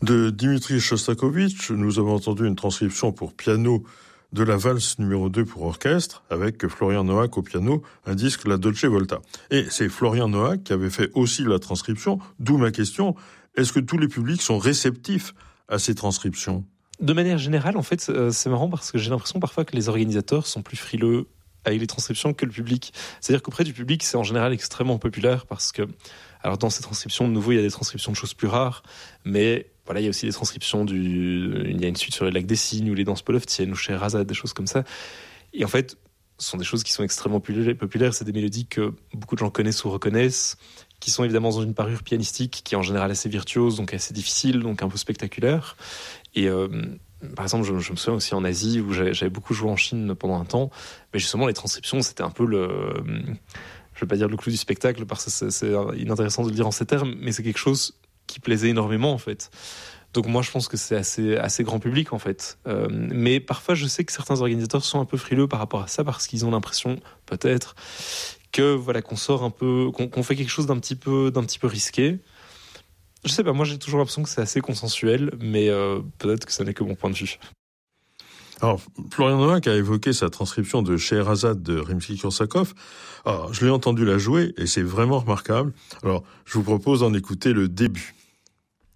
De Dimitri Shostakovich, nous avons entendu une transcription pour piano de la valse numéro 2 pour orchestre, avec Florian Noack au piano, un disque La Dolce Volta. Et c'est Florian Noack qui avait fait aussi la transcription, d'où ma question, est-ce que tous les publics sont réceptifs à ces transcriptions ? De manière générale, en fait, c'est marrant parce que j'ai l'impression parfois que les organisateurs sont plus frileux avec les transcriptions que le public. C'est-à-dire qu'auprès du public, c'est en général extrêmement populaire parce que, alors dans ces transcriptions, de nouveau, il y a des transcriptions de choses plus rares, mais voilà, il y a aussi des transcriptions il y a une suite sur les lacs des Cygnes ou les danses polovtiennes ou Scheherazade, des choses comme ça. Et en fait, ce sont des choses qui sont extrêmement populaires. C'est des mélodies que beaucoup de gens connaissent ou reconnaissent, qui sont évidemment dans une parure pianistique qui est en général assez virtuose, donc assez difficile, donc un peu spectaculaire. Et par exemple, je me souviens aussi en Asie où j'avais beaucoup joué en Chine pendant un temps, mais justement les transcriptions c'était un peu je vais pas dire le clou du spectacle parce que c'est inintéressant de le dire en ces termes, mais c'est quelque chose qui plaisait énormément en fait. Donc moi je pense que c'est assez grand public en fait. Mais parfois je sais que certains organisateurs sont un peu frileux par rapport à ça parce qu'ils ont l'impression peut-être que voilà qu'on sort un peu, qu'on fait quelque chose d'un petit peu risqué. Je sais pas, moi j'ai toujours l'impression que c'est assez consensuel, mais peut-être que ça n'est que mon point de vue. Alors, Florian Noack a évoqué sa transcription de Scheherazade de Rimsky-Korsakov. Alors, je l'ai entendu la jouer et c'est vraiment remarquable. Alors, je vous propose d'en écouter le début.